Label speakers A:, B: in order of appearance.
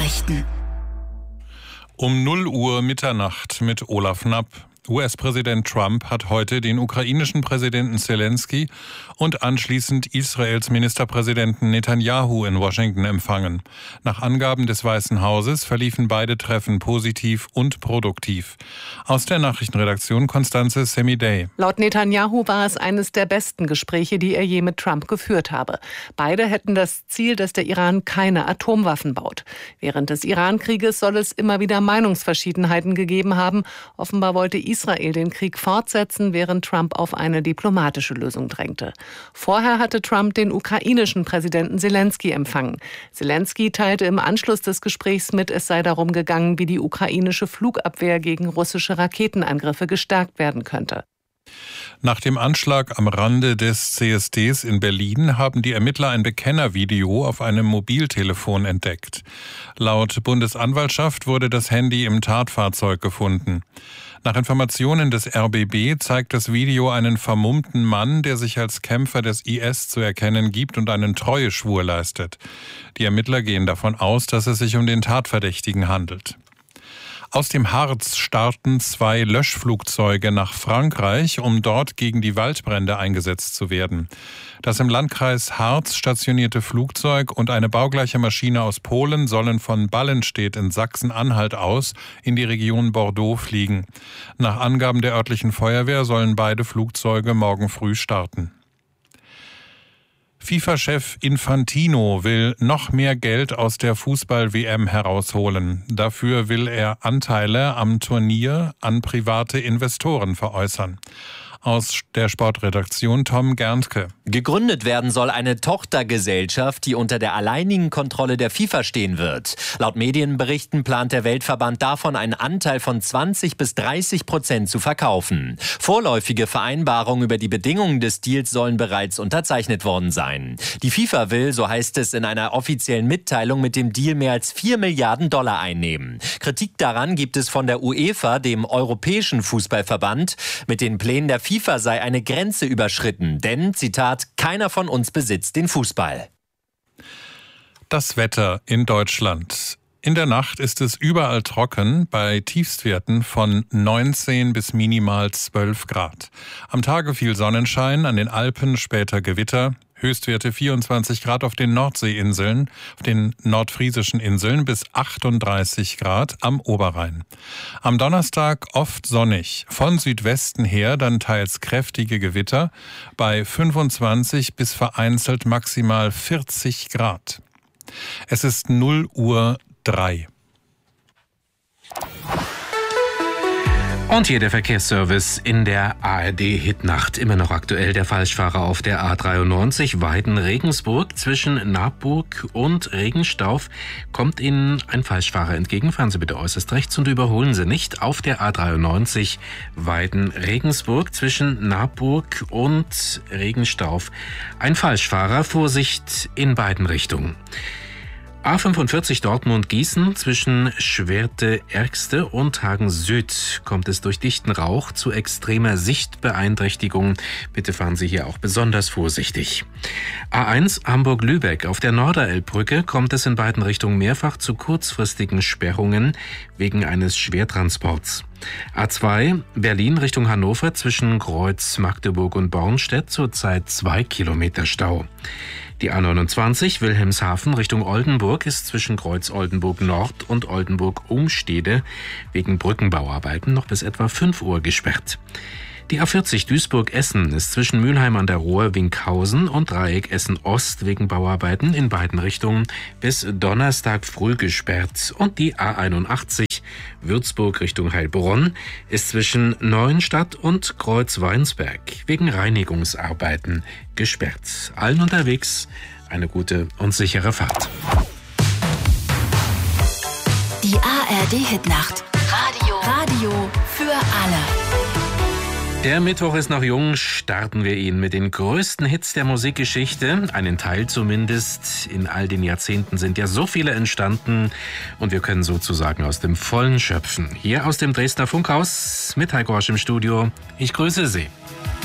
A: Nachrichten.
B: Um 0 Uhr Mitternacht mit Olaf Knapp. US-Präsident Trump hat heute den ukrainischen Präsidenten Zelensky und anschließend Israels Ministerpräsidenten Netanyahu in Washington empfangen. Nach Angaben des Weißen Hauses verliefen beide Treffen positiv und produktiv. Aus der Nachrichtenredaktion Constanze Semidey.
C: Laut Netanyahu war es eines der besten Gespräche, die er je mit Trump geführt habe. Beide hätten das Ziel, dass der Iran keine Atomwaffen baut. Während des Iran-Krieges soll es immer wieder Meinungsverschiedenheiten gegeben haben. Offenbar wollte Israel den Krieg fortsetzen, während Trump auf eine diplomatische Lösung drängte. Vorher hatte Trump den ukrainischen Präsidenten Zelensky empfangen. Zelensky teilte im Anschluss des Gesprächs mit, es sei darum gegangen, wie die ukrainische Flugabwehr gegen russische Raketenangriffe gestärkt werden könnte.
B: Nach dem Anschlag am Rande des CSDs in Berlin haben die Ermittler ein Bekennervideo auf einem Mobiltelefon entdeckt. Laut Bundesanwaltschaft wurde das Handy im Tatfahrzeug gefunden. Nach Informationen des RBB zeigt das Video einen vermummten Mann, der sich als Kämpfer des IS zu erkennen gibt und einen Treueschwur leistet. Die Ermittler gehen davon aus, dass es sich um den Tatverdächtigen handelt. Aus dem Harz starten 2 Löschflugzeuge nach Frankreich, um dort gegen die Waldbrände eingesetzt zu werden. Das im Landkreis Harz stationierte Flugzeug und eine baugleiche Maschine aus Polen sollen von Ballenstedt in Sachsen-Anhalt aus in die Region Bordeaux fliegen. Nach Angaben der örtlichen Feuerwehr sollen beide Flugzeuge morgen früh starten. FIFA-Chef Infantino will noch mehr Geld aus der Fußball-WM herausholen. Dafür will er Anteile am Turnier an private Investoren veräußern. Aus der Sportredaktion Tom Gerntke.
D: Gegründet werden soll eine Tochtergesellschaft, die unter der alleinigen Kontrolle der FIFA stehen wird. Laut Medienberichten plant der Weltverband davon, einen Anteil von 20-30% zu verkaufen. Vorläufige Vereinbarungen über die Bedingungen des Deals sollen bereits unterzeichnet worden sein. Die FIFA will, so heißt es in einer offiziellen Mitteilung, mit dem Deal mehr als $4 Milliarden einnehmen. Kritik daran gibt es von der UEFA, dem Europäischen Fußballverband. Mit den Plänen der FIFA sei eine Grenze überschritten, denn, Zitat, keiner von uns besitzt den Fußball.
B: Das Wetter in Deutschland. In der Nacht ist es überall trocken, bei Tiefstwerten von 19 bis minimal 12 Grad. Am Tage viel Sonnenschein, an den Alpen später Gewitter. Höchstwerte 24 Grad auf den Nordseeinseln, auf den nordfriesischen Inseln bis 38 Grad am Oberrhein. Am Donnerstag oft sonnig, von Südwesten her dann teils kräftige Gewitter bei 25 bis vereinzelt maximal 40 Grad. Es ist 0:03 Uhr.
E: Und hier der Verkehrsservice in der ARD-Hitnacht. Immer noch aktuell der Falschfahrer auf der A93 Weiden-Regensburg. Zwischen Naburg und Regenstauf kommt Ihnen ein Falschfahrer entgegen. Fahren Sie bitte äußerst rechts und überholen Sie nicht. Auf der A93 Weiden-Regensburg zwischen Naburg und Regenstauf ein Falschfahrer. Vorsicht in beiden Richtungen. A45 Dortmund-Gießen zwischen Schwerte-Ergste und Hagen-Süd kommt es durch dichten Rauch zu extremer Sichtbeeinträchtigung. Bitte fahren Sie hier auch besonders vorsichtig. A1 Hamburg-Lübeck. Auf der Norderelbbrücke kommt es in beiden Richtungen mehrfach zu kurzfristigen Sperrungen wegen eines Schwertransports. A2 Berlin Richtung Hannover zwischen Kreuz Magdeburg und Bornstedt zurzeit 2 Kilometer Stau. Die A29 Wilhelmshaven Richtung Oldenburg ist zwischen Kreuz Oldenburg Nord und Oldenburg Umstede wegen Brückenbauarbeiten noch bis etwa 5 Uhr gesperrt. Die A40 Duisburg-Essen ist zwischen Mülheim an der Ruhr, Winkhausen und Dreieck Essen-Ost wegen Bauarbeiten in beiden Richtungen bis Donnerstag früh gesperrt. Und die A81 Würzburg Richtung Heilbronn ist zwischen Neuenstadt und Kreuz-Weinsberg wegen Reinigungsarbeiten gesperrt. Allen unterwegs eine gute und sichere Fahrt.
A: Die ARD-Hitnacht. Radio für alle.
E: Der Mittwoch ist noch jung, starten wir ihn mit den größten Hits der Musikgeschichte. Einen Teil zumindest. In all den Jahrzehnten sind ja so viele entstanden und wir können sozusagen aus dem Vollen schöpfen. Hier aus dem Dresdner Funkhaus mit Heiko Rosch im Studio. Ich grüße Sie.